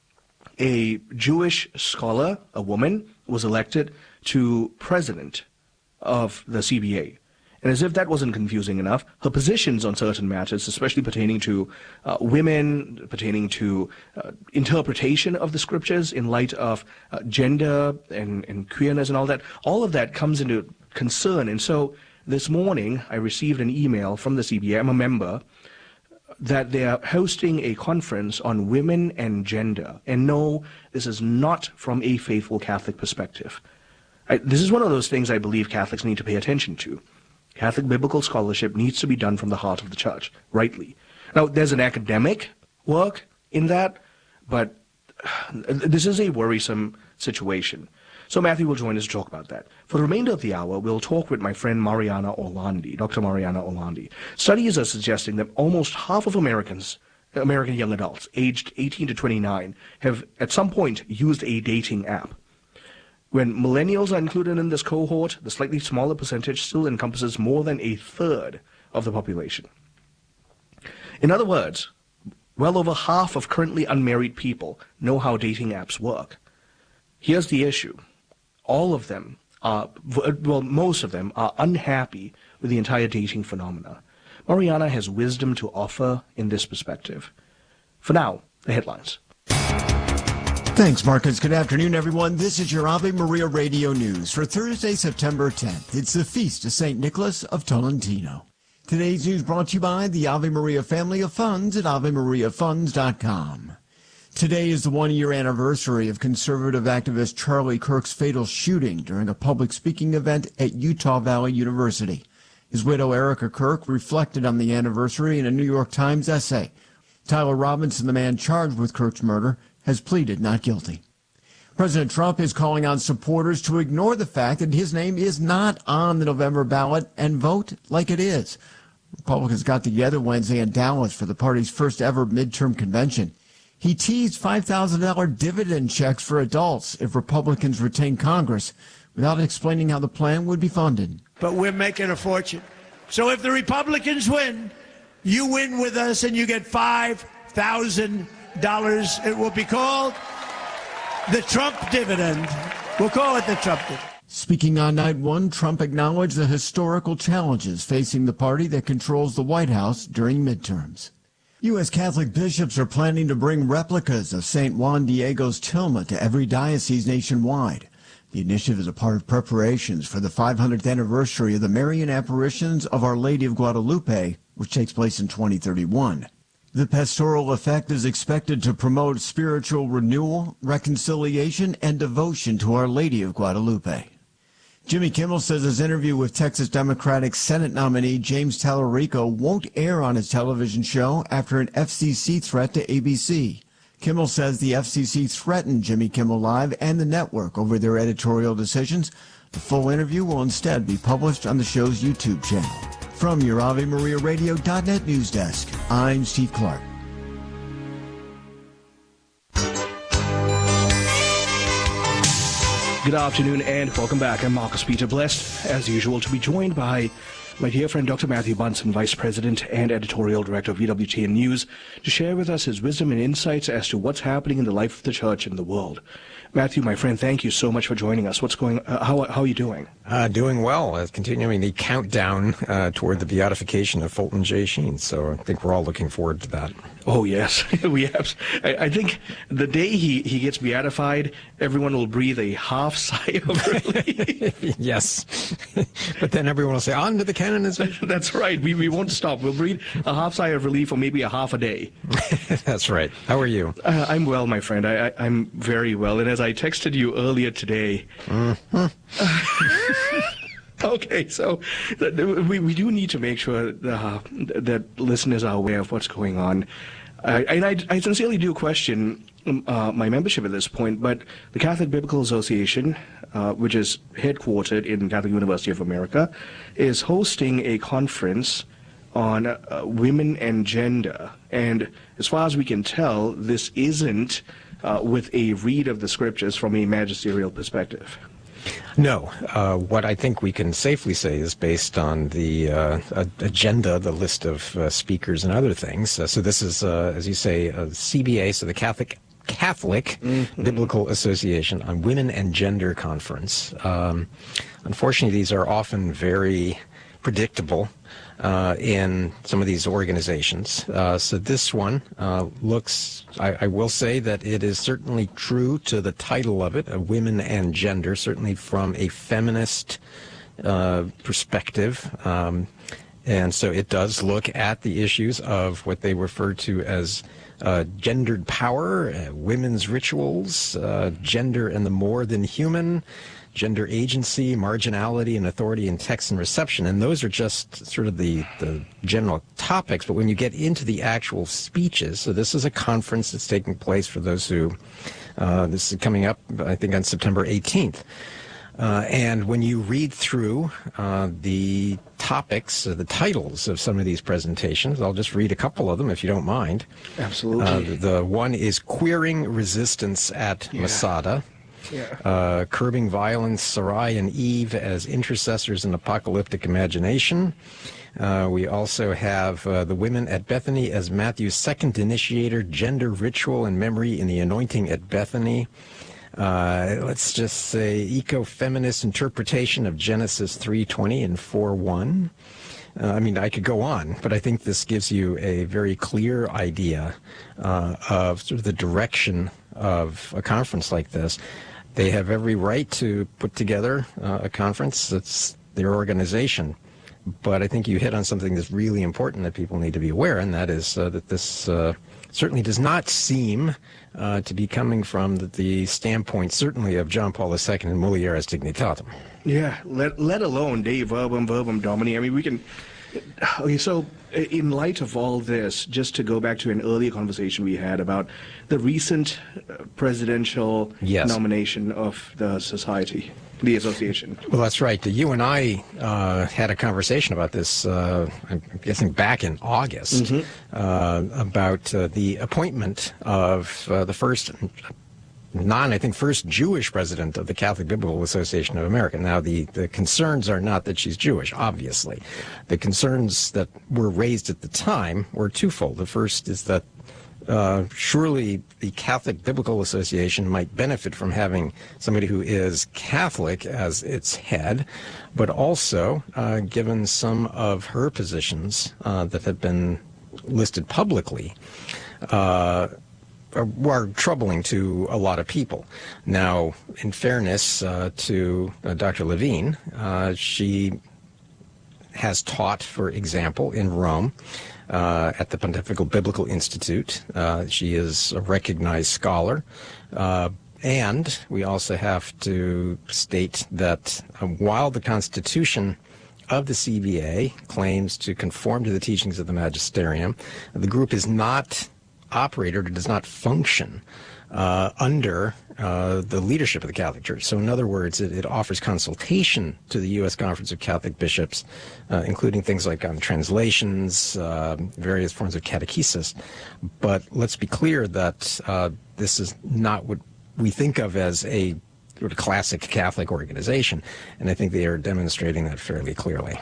a Jewish scholar, a woman, was elected to president of the C B A. And as if that wasn't confusing enough, her positions on certain matters, especially pertaining to uh, women, pertaining to uh, interpretation of the scriptures in light of uh, gender and, and queerness and all that, all of that comes into concern. And so this morning, I received an email from the C B A, I'm a member, that they are hosting a conference on women and gender. And no, this is not from a faithful Catholic perspective. I, this is one of those things I believe Catholics need to pay attention to. Catholic biblical scholarship needs to be done from the heart of the church, rightly. Now, there's an academic work in that, but this is a worrisome situation. So Matthew will join us to talk about that. For the remainder of the hour, we'll talk with my friend Mariana Orlandi, Doctor Mariana Orlandi. Studies are suggesting that almost half of Americans, American young adults, aged eighteen to twenty-nine, have at some point used a dating app. When millennials are included in this cohort, the slightly smaller percentage still encompasses more than a third of the population. In other words, well over half of currently unmarried people know how dating apps work. Here's the issue. All of them are, well, most of them are unhappy with the entire dating phenomena. Mariana has wisdom to offer in this perspective. For now, the headlines. Thanks, Marcus. Good afternoon, everyone. This is your Ave Maria Radio News for Thursday, September tenth. It's the feast of Saint Nicholas of Tolentino. Today's news brought to you by the Ave Maria family of funds at ave maria funds dot com. Today is the one-year anniversary of conservative activist Charlie Kirk's fatal shooting during a public speaking event at Utah Valley University. His widow, Erica Kirk, reflected on the anniversary in a New York Times essay. Tyler Robinson, the man charged with Kirk's murder, has pleaded not guilty. President Trump is calling on supporters to ignore the fact that his name is not on the November ballot and vote like it is. Republicans got together Wednesday in Dallas for the party's first ever midterm convention. He teased five thousand dollars dividend checks for adults if Republicans retain Congress without explaining how the plan would be funded. But we're making a fortune. So if the Republicans win, you win with us and you get five thousand dollars. It will be called the Trump dividend. We'll call it the Trump dividend. Speaking on night one, Trump acknowledged the historical challenges facing the party that controls the White House during midterms. U S Catholic bishops are planning to bring replicas of Saint Juan Diego's tilma to every diocese nationwide. The initiative is a part of preparations for the five hundredth anniversary of the Marian apparitions of Our Lady of Guadalupe, which takes place in twenty thirty-one. The pastoral effect is expected to promote spiritual renewal, reconciliation, and devotion to Our Lady of Guadalupe. Jimmy Kimmel says his interview with Texas Democratic Senate nominee James Tallarico won't air on his television show after an F C C threat to A B C. Kimmel says the F C C threatened Jimmy Kimmel Live and the network over their editorial decisions. The full interview will instead be published on the show's YouTube channel. From your Ave Maria Radio dot net news desk, I'm Steve Clark. Good afternoon and welcome back. I'm Marcus Peter, blessed, as usual, to be joined by my dear friend Doctor Matthew Bunson, Vice President and Editorial Director of E W T N News, to share with us his wisdom and insights as to what's happening in the life of the church and the world. Matthew, my friend, thank you so much for joining us. What's going? Uh, how how are you doing? Uh, doing well. Uh, continuing the countdown uh, toward the beatification of Fulton J. Sheen. So I think we're all looking forward to that. Oh, yes. we have. I, I think the day he, he gets beatified, everyone will breathe a half sigh of relief. Yes. But then everyone will say, on to the canonization. That's right. We, we won't stop. We'll breathe a half sigh of relief for maybe a half a day. That's right. How are you? Uh, I'm well, my friend. I, I, I'm very well. And as I texted you earlier today... Mm-hmm. Okay, so th- we, we do need to make sure uh, that listeners are aware of what's going on. Uh, and I, I sincerely do question uh, my membership at this point, but the Catholic Biblical Association, uh, which is headquartered in Catholic University of America, is hosting a conference on uh, women and gender. And as far as we can tell, this isn't uh, with a read of the scriptures from a magisterial perspective. No. Uh, what I think we can safely say is based on the uh, agenda, the list of uh, speakers and other things. Uh, so this is, uh, as you say, a C B A, so the Catholic Catholic mm-hmm. Biblical Association on Women and Gender Conference. Um, unfortunately, these are often very predictable uh, in some of these organizations. Uh, so this one uh, looks, I, I will say that it is certainly true to the title of it, uh, Women and Gender, certainly from a feminist uh, perspective. Um, and so it does look at the issues of what they refer to as uh, gendered power, uh, women's rituals, uh, gender and the more than human, gender agency, marginality, and authority in text and reception. And those are just sort of the, the general topics. But when you get into the actual speeches, so this is a conference that's taking place for those who, uh, this is coming up, I think, on September eighteenth. Uh, and when you read through uh, the topics, uh, the titles of some of these presentations, I'll just read a couple of them if you don't mind. Absolutely. Uh, the, the one is Queering Resistance at yeah. Masada. Yeah. Uh, Curbing Violence, Sarai and Eve as Intercessors in Apocalyptic Imagination. Uh, we also have uh, the Women at Bethany as Matthew's second initiator, Gender, Ritual, and Memory in the Anointing at Bethany. Uh, let's just say Eco-Feminist Interpretation of Genesis three twenty and four one. Uh, I mean, I could go on, but I think this gives you a very clear idea uh, of sort of the direction of a conference like this. They have every right to put together uh, a conference. That's their organization. But I think you hit on something that's really important that people need to be aware, and that is uh, that this uh, certainly does not seem uh, to be coming from the, the standpoint, certainly, of John Paul the Second and Mulieris Dignitatem. Yeah, let, let alone Dei Verbum, Verbum Domini. I mean, we can... Okay, so in light of all this, just to go back to an earlier conversation we had about the recent presidential yes. nomination of the society, the association. Well, that's right. You and I uh, had a conversation about this, uh, I'm guessing back in August, mm-hmm. uh, about uh, the appointment of uh, the first non, I think, first Jewish president of the Catholic Biblical Association of America. Now, the, the concerns are not that she's Jewish, obviously. The concerns that were raised at the time were twofold. The first is that uh, surely the Catholic Biblical Association might benefit from having somebody who is Catholic as its head, but also, uh, given some of her positions uh, that have been listed publicly, uh, are troubling to a lot of people. Now, in fairness uh, to uh, Doctor Levine, uh, she has taught, for example, in Rome uh, at the Pontifical Biblical Institute. Uh, she is a recognized scholar. Uh, and we also have to state that uh, while the Constitution of the C B A claims to conform to the teachings of the Magisterium, the group is not operated or does not function uh, under uh, the leadership of the Catholic Church. So in other words, it, it offers consultation to the U S Conference of Catholic Bishops, uh, including things like on translations, uh, various forms of catechesis. But let's be clear that uh, this is not what we think of as a sort of classic Catholic organization, and I think they are demonstrating that fairly clearly.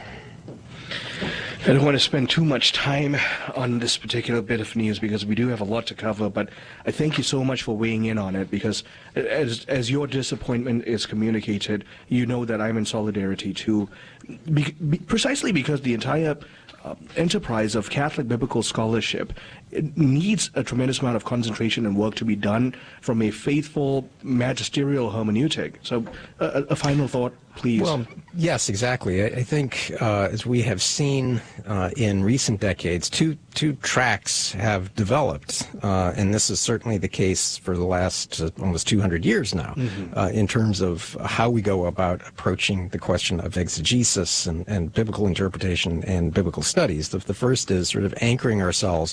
I don't want to spend too much time on this particular bit of news because we do have a lot to cover, but I thank you so much for weighing in on it, because as as your disappointment is communicated, you know that I'm in solidarity too, be, be, precisely because the entire uh, enterprise of Catholic biblical scholarship, it needs a tremendous amount of concentration and work to be done from a faithful magisterial hermeneutic. So uh, a final thought, please. Well, yes, exactly. I, I think uh, as we have seen uh, in recent decades, two two tracks have developed, uh, and this is certainly the case for the last uh, almost two hundred years now, mm-hmm. uh, in terms of how we go about approaching the question of exegesis and, and biblical interpretation and biblical studies. The, the first is sort of anchoring ourselves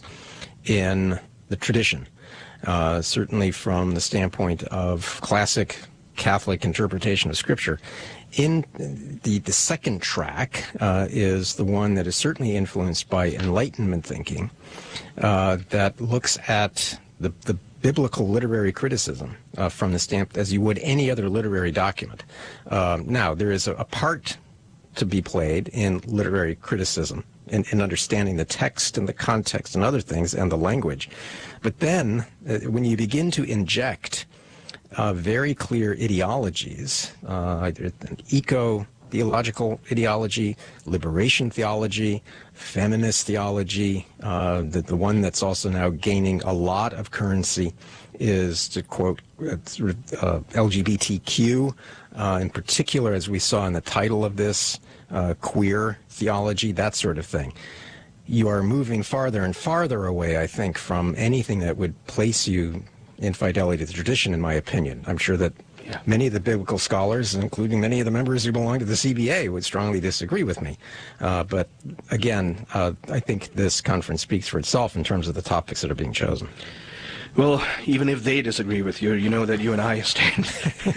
in the tradition, uh, certainly from the standpoint of classic Catholic interpretation of Scripture. In the, the second track uh, is the one that is certainly influenced by Enlightenment thinking, uh, that looks at the, the biblical literary criticism uh, from the stamp as you would any other literary document. Uh, now, there is a, a part to be played in literary criticism, in, in understanding the text and the context and other things and the language. But then, uh, when you begin to inject uh, very clear ideologies, uh, either an eco-theological ideology, liberation theology, feminist theology, uh, the, the one that's also now gaining a lot of currency is, to quote, uh, sort of, uh, L G B T Q, uh, in particular, as we saw in the title of this, uh, queer theology, that sort of thing. You are moving farther and farther away, I think, from anything that would place you in fidelity to the tradition, in my opinion. I'm sure that yeah. many of the biblical scholars, including many of the members who belong to the C B A, would strongly disagree with me. Uh, but again, uh, I think this conference speaks for itself in terms of the topics that are being chosen. Well, even if they disagree with you, you know that you and I stand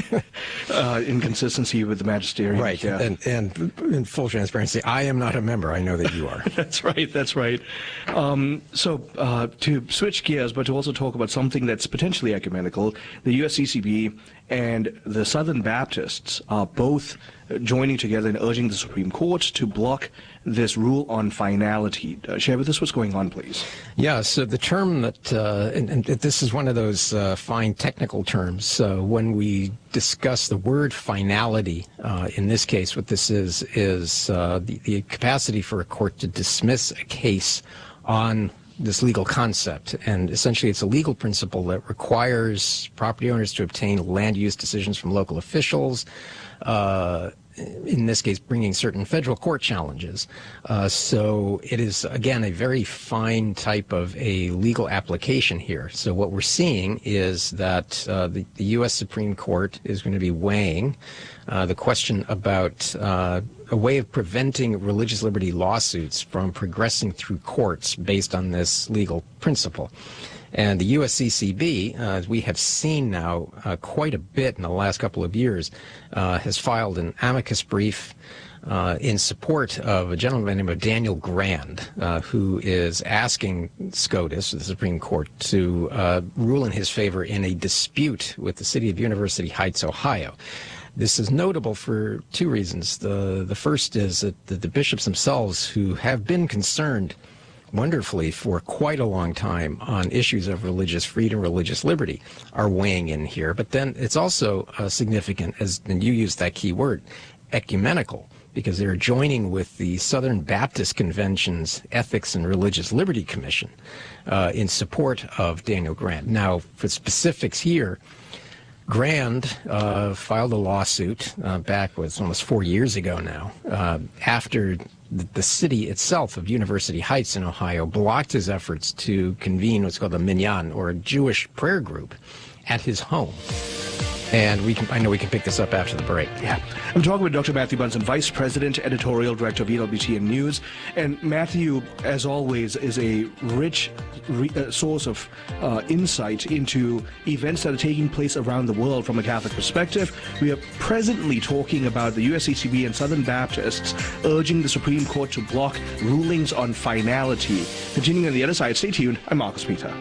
uh, in consistency with the magisterium. Right, yeah. and, and in full transparency, I am not a member. I know that you are. That's right, that's right. Um, so uh, to switch gears, but to also talk about something that's potentially ecumenical, the U S C C B and the Southern Baptists are both joining together and urging the Supreme Court to block this rule on finality. Uh, share with us what's going on, please. Yeah, so the term that, uh, and, and this is one of those uh, fine technical terms. Uh, when we discuss the word finality, uh, in this case, what this is, is uh, the, the capacity for a court to dismiss a case on this legal concept. And essentially it's a legal principle that requires property owners to obtain land use decisions from local officials, uh, in this case bringing certain federal court challenges. Uh, so it is, again, a very fine type of a legal application here. So what we're seeing is that uh, the, the U S Supreme Court is going to be weighing uh, the question about uh, a way of preventing religious liberty lawsuits from progressing through courts based on this legal principle. And the U S C C B, uh, as we have seen now uh, quite a bit in the last couple of years, uh, has filed an amicus brief uh, in support of a gentleman by the name of Daniel Grand, uh, who is asking SCOTUS, the Supreme Court, to uh, rule in his favor in a dispute with the city of University Heights, Ohio. This is notable for two reasons. The, the first is that the, the bishops themselves, who have been concerned wonderfully for quite a long time on issues of religious freedom, religious liberty, are weighing in here. But then it's also uh, significant, as and you used that key word, ecumenical, because they're joining with the Southern Baptist Convention's Ethics and Religious Liberty Commission uh, in support of Daniel Grand. Now, for specifics here, Grand uh, filed a lawsuit uh, back, was almost four years ago now, uh, after the, the city itself of University Heights in Ohio blocked his efforts to convene what's called a minyan, or a Jewish prayer group, at his home. And we can, I know we can pick this up after the break. Yeah. I'm talking with Doctor Matthew Bunson, Vice President, Editorial Director of E W T N News. And Matthew, as always, is a rich re- uh, source of uh, insight into events that are taking place around the world from a Catholic perspective. We are presently talking about the U S C C B and Southern Baptists urging the Supreme Court to block rulings on finality. Continuing on the other side, stay tuned. I'm Marcus Peter.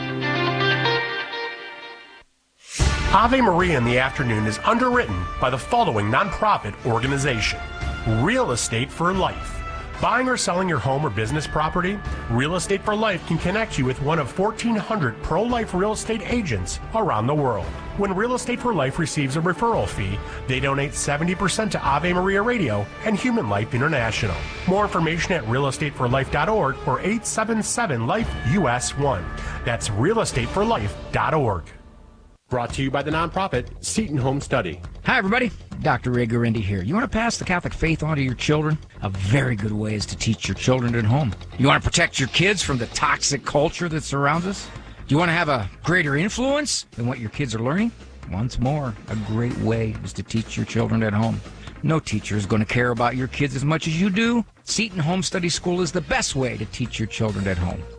Ave Maria in the Afternoon is underwritten by the following nonprofit organization: Real Estate for Life, Buying or selling your home or business property? Real Estate for Life can connect you with one of fourteen hundred pro-life real estate agents around the world. When Real Estate for Life receives a referral fee, they donate seventy percent to Ave Maria Radio and Human Life International. More information at real estate for life dot org or eight seven seven life U S one. That's real estate for life dot org. Brought to you by the nonprofit Seton Home Study. Hi, everybody. Doctor Ray Guarendi here. You want to pass the Catholic faith on to your children? A very good way is to teach your children at home. You want to protect your kids from the toxic culture that surrounds us? Do you want to have a greater influence than what your kids are learning? Once more, a great way is to teach your children at home. No teacher is going to care about your kids as much as you do. Seton Home Study School is the best way to teach your children at home.